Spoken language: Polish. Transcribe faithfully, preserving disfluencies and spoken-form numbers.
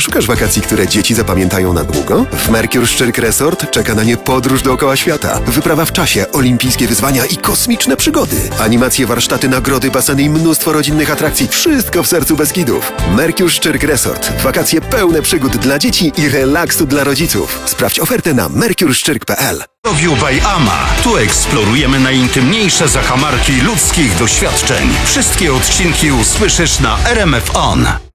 Szukasz wakacji, które dzieci zapamiętają na długo? W Mercure Szczyrk Resort czeka na nie podróż dookoła świata. Wyprawa w czasie, olimpijskie wyzwania i kosmiczne przygody. Animacje, warsztaty, nagrody, baseny i mnóstwo rodzinnych atrakcji. Wszystko w sercu Beskidów. Mercure Szczyrk Resort. Wakacje pełne przygód dla dzieci i relaksu dla rodziców. Sprawdź ofertę na mercure szczyrk kropka p l. View by Ama. Tu eksplorujemy najintymniejsze zakamarki ludzkich doświadczeń. Wszystkie odcinki usłyszysz na R M F On.